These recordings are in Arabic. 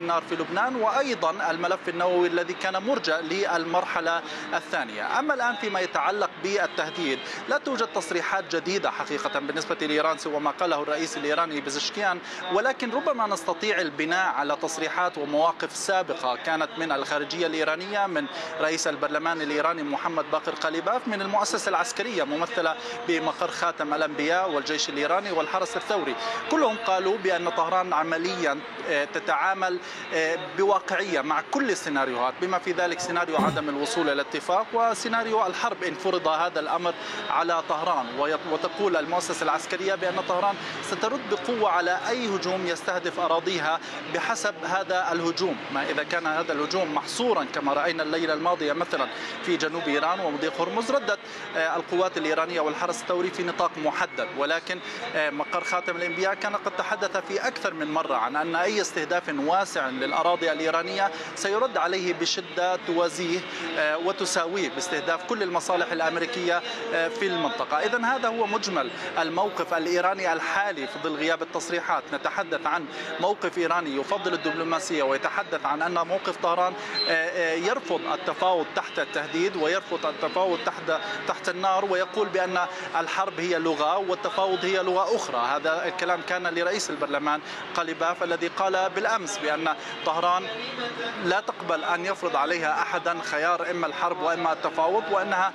النار في لبنان، وأيضا الملف النووي الذي كان مرجأ للمرحلة الثانية. أما الآن فيما يتعلق بالتهديد، لا توجد تصريحات جديدة حقيقة بالنسبة لإيران سوى ما قاله الرئيس الإيراني بزشكيان، ولكن ربما نستطيع البناء على تصريحات ومواقف سابقة كانت من الخارجية الإيرانية، من رئيس البرلمان الإيراني محمد باقر قليباف، من المؤسسة العسكرية ممثلة بمقر خاتم الأنبياء والجيش الإيراني والحرس الثوري. كلهم قالوا بأن طهران عمليا تتعامل بواقعية مع كل السيناريوهات، بما في ذلك سيناريو عدم الوصول إلى اتفاق وسيناريو الحرب إن فرض هذا الأمر على طهران. وتقول المؤسسة العسكرية بأن طهران سترد بقوة على أي هجوم يستهدف أراضيها بحسب هذا الهجوم. ما إذا كان هذا الهجوم محصورا كما رأينا الليلة الماضية مثلا في جنوب إيران ومضيق هرمز، ردت القوات الإيرانية والحرس الثوري في نطاق محدد، ولكن مقر خاتم الأنبياء كان قد تحدث في أكثر من مرة عن أن أي استهداف واسع للأراضي الإيرانية سيرد عليه بشدة توازيه وتساويه باستهداف كل المصالح الأمريكية في المنطقة. إذن هذا هو مجمل الموقف الإيراني الحالي في ظل غياب التصريحات. نتحدث عن موقف إيراني يفضل الدبلوماسية ويتحدث عن أن موقف طهران يرفض التفاوض تحت التهديد ويرفض التفاوض تحت النار، ويقول بأن الحرب هي لغة والتفاوض هي لغة أخرى. هذا الكلام كان لرئيس البرلمان قليباف الذي قال بالأمس بأن طهران لا تقبل أن يفرض عليها أحدا خيار إما الحرب وإما التفاوض، وأنها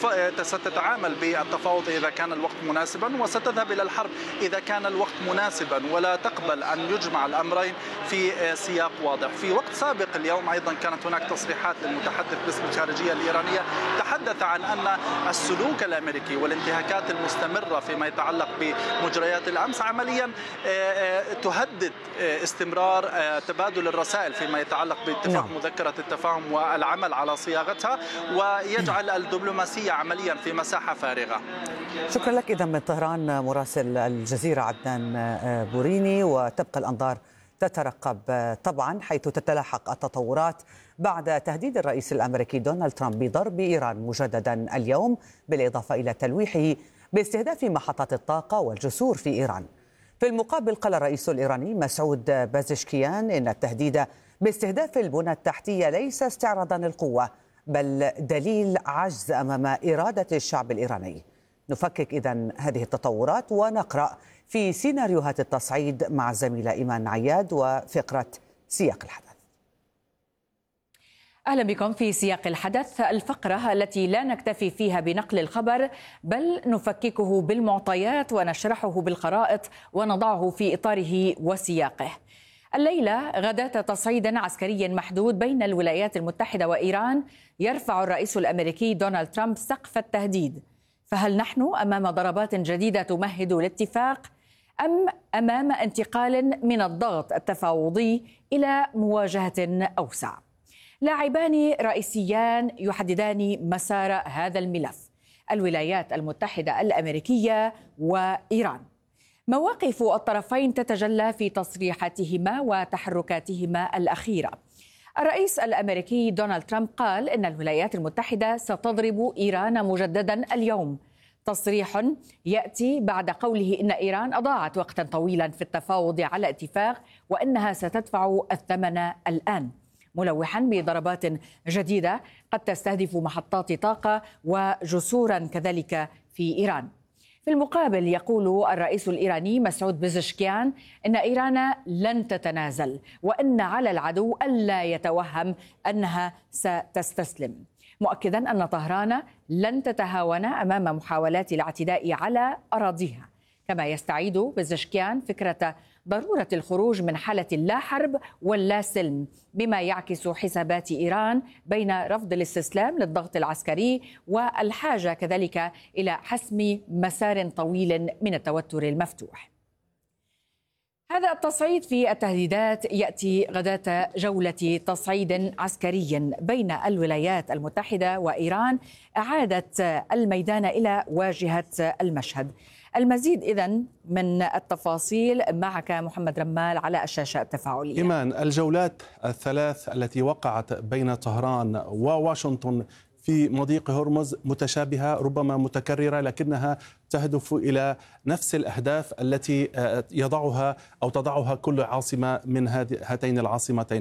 ستتعامل بالتفاوض إذا كان الوقت مناسبا وستذهب إلى الحرب إذا كان الوقت مناسبا، ولا تقبل أن يجمع الأمرين في سياق واضح. في وقت سابق اليوم أيضا كانت هناك تصريحات للمتحدث باسم الخارجية الإيرانية تحدث عن أن السلوك الأمريكي والانتهاكات المستمرة فيما يتعلق بمجريات الأمس عمليا تهدد استمرار تبادل الرسائل فيما يتعلق باتفاق مذكرة التفاهم والعمل على صياغتها، ويجعل الدبلوماسية عمليا في مساحة فارغة. شكرا لك. إذا من طهران مراسل الجزيرة عدنان بوريني، وتبقى الأنظار تترقب طبعا حيث تتلاحق التطورات بعد تهديد الرئيس الأمريكي دونالد ترامب بضرب إيران مجددا اليوم، بالإضافة إلى تلويحه باستهداف محطات الطاقة والجسور في إيران. في المقابل قال الرئيس الإيراني مسعود بازشكيان إن التهديد باستهداف البنى التحتية ليس استعراضا للقوة، بل دليل عجز أمام إرادة الشعب الإيراني. نفكك إذن هذه التطورات ونقرأ في سيناريوهات التصعيد مع الزميلة إيمان عياد وفقرة سياق الحدث. أهلا بكم في سياق الحدث، الفقرة التي لا نكتفي فيها بنقل الخبر بل نفككه بالمعطيات ونشرحه بالخرائط ونضعه في إطاره وسياقه. الليلة غداة تصعيد عسكري محدود بين الولايات المتحدة وإيران يرفع الرئيس الأمريكي دونالد ترامب سقف التهديد. فهل نحن أمام ضربات جديدة تمهد الاتفاق أم أمام انتقال من الضغط التفاوضي إلى مواجهة أوسع؟ لاعبان رئيسيان يحددان مسار هذا الملف: الولايات المتحدة الأمريكية وإيران. مواقف الطرفين تتجلى في تصريحاتهما وتحركاتهما الأخيرة. الرئيس الأمريكي دونالد ترامب قال إن الولايات المتحدة ستضرب إيران مجددا اليوم، تصريح يأتي بعد قوله إن إيران أضاعت وقتا طويلا في التفاوض على اتفاق وإنها ستدفع الثمن الآن، ملوحا بضربات جديدة قد تستهدف محطات طاقة وجسورا كذلك في إيران. في المقابل يقول الرئيس الإيراني مسعود بزشكيان إن إيران لن تتنازل وإن على العدو ألا يتوهم أنها ستستسلم، مؤكدا أن طهران لن تتهاون أمام محاولات الاعتداء على أراضيها. كما يستعيد بزشكيان فكرة ضرورة الخروج من حالة اللا حرب واللا سلم، بما يعكس حسابات إيران بين رفض الاستسلام للضغط العسكري والحاجة كذلك إلى حسم مسار طويل من التوتر المفتوح. هذا التصعيد في التهديدات يأتي غداة جولة تصعيد عسكري بين الولايات المتحدة وإيران أعادت الميدان إلى واجهة المشهد. المزيد إذن من التفاصيل معك محمد رمال على الشاشة التفاعلية. إيمان، الجولات الثلاث التي وقعت بين طهران وواشنطن في مضيق هرمز متشابهة ربما متكررة، لكنها تهدف إلى نفس الأهداف التي يضعها أو تضعها كل عاصمة من هاتين العاصمتين.